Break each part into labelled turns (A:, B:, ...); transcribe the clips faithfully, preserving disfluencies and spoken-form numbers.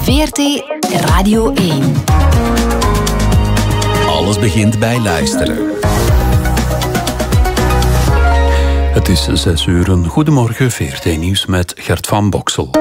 A: V R T Radio één.
B: Alles begint bij luisteren. Het is zes uur. Goedemorgen, V R T-nieuws met Gert van Boksel.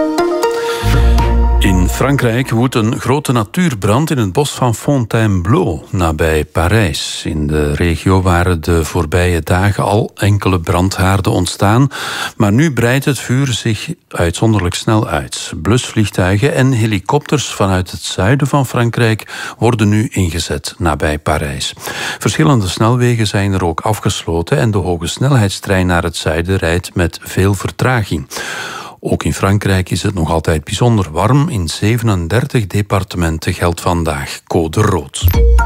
B: In Frankrijk woedt een grote natuurbrand in het bos van Fontainebleau, nabij Parijs. In de regio waren de voorbije dagen al enkele brandhaarden ontstaan, maar nu breidt het vuur zich uitzonderlijk snel uit. Blusvliegtuigen en helikopters vanuit het zuiden van Frankrijk worden nu ingezet nabij Parijs. Verschillende snelwegen zijn er ook afgesloten en de hoge snelheidstrein naar het zuiden rijdt met veel vertraging. Ook in Frankrijk is het nog altijd bijzonder warm. In zevenendertig departementen geldt vandaag code rood.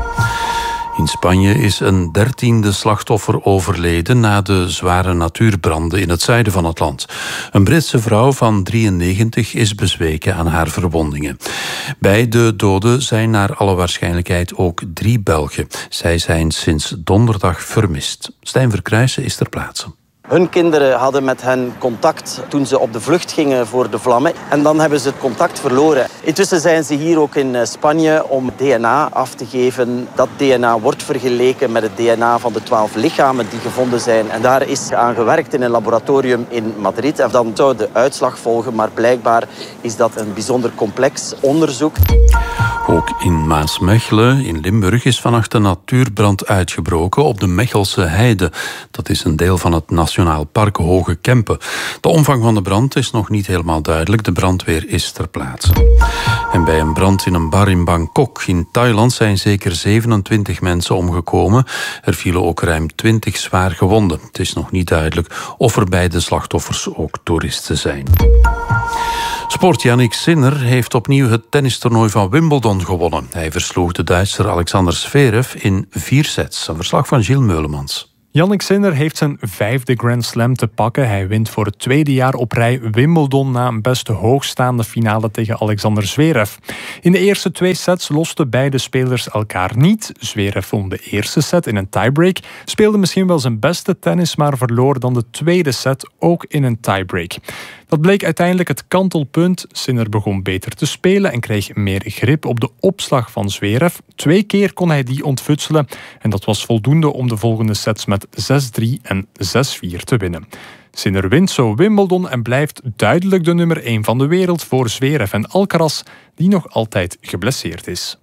B: In Spanje is een dertiende slachtoffer overleden na de zware natuurbranden in het zuiden van het land. Een Britse vrouw van drieënnegentig is bezweken aan haar verwondingen. Bij de doden zijn naar alle waarschijnlijkheid ook drie Belgen. Zij zijn sinds donderdag vermist. Stijn Verkruijsen is ter plaatse.
C: Hun kinderen hadden met hen contact toen ze op de vlucht gingen voor de vlammen. En dan hebben ze het contact verloren. Intussen zijn ze hier ook in Spanje om D N A af te geven. Dat D N A wordt vergeleken met het D N A van de twaalf lichamen die gevonden zijn. En daar is aan gewerkt in een laboratorium in Madrid. En dan zou de uitslag volgen, maar blijkbaar is dat een bijzonder complex onderzoek.
B: Ook in Maasmechelen in Limburg is vannacht een natuurbrand uitgebroken op de Mechelse Heide. Dat is een deel van het Nationaal Park Hoge Kempen. De omvang van de brand is nog niet helemaal duidelijk. De brandweer is ter plaatse. En bij een brand in een bar in Bangkok in Thailand zijn zeker zevenentwintig mensen omgekomen. Er vielen ook ruim twintig zwaar gewonden. Het is nog niet duidelijk of er bij de slachtoffers ook toeristen zijn. Sport Jannik Sinner heeft opnieuw het tennistoernooi van Wimbledon gewonnen. Hij versloeg de Duitser Alexander Zverev in vier sets. Een verslag van Gilles Meulemans.
D: Jannik Sinner heeft zijn vijfde Grand Slam te pakken. Hij wint voor het tweede jaar op rij Wimbledon na een best hoogstaande finale tegen Alexander Zverev. In de eerste twee sets losten beide spelers elkaar niet. Zverev won de eerste set in een tiebreak, speelde misschien wel zijn beste tennis, maar verloor dan de tweede set ook in een tiebreak. Dat bleek uiteindelijk het kantelpunt. Sinner begon beter te spelen en kreeg meer grip op de opslag van Zverev. Twee keer kon hij die ontfutselen en dat was voldoende om de volgende sets met zes drie en zes vier te winnen. Sinner wint zo Wimbledon en blijft duidelijk de nummer één van de wereld voor Zverev en Alcaraz, die nog altijd geblesseerd is.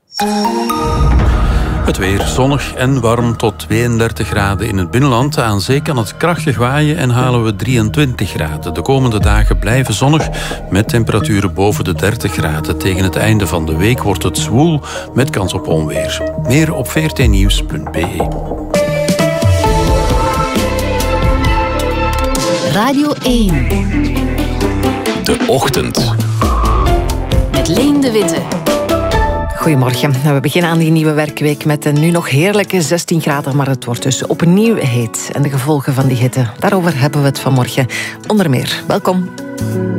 B: Het weer zonnig en warm tot tweeëndertig graden in het binnenland. Aan zee kan het krachtig waaien en halen we drieëntwintig graden. De komende dagen blijven zonnig met temperaturen boven de dertig graden. Tegen het einde van de week wordt het zwoel met kans op onweer. Meer op v r t nieuws punt b e.
A: Radio één.
B: De Ochtend.
A: Met Leen de Witte.
E: Goedemorgen. We beginnen aan die nieuwe werkweek met een nu nog heerlijke zestien graden, maar het wordt dus opnieuw heet. En de gevolgen van die hitte, daarover hebben we het vanmorgen onder meer. Welkom.